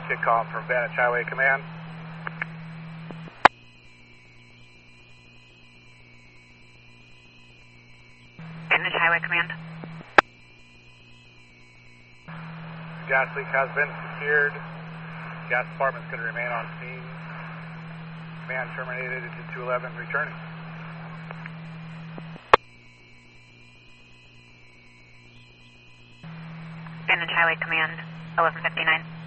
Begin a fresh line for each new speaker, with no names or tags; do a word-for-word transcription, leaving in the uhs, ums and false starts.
Get call from Vantage Highway Command.
Vantage Highway Command.
Gas leak has been secured. Gas department's going to remain on scene. Command terminated to two eleven, returning.
Vantage Highway Command, eleven fifty-nine.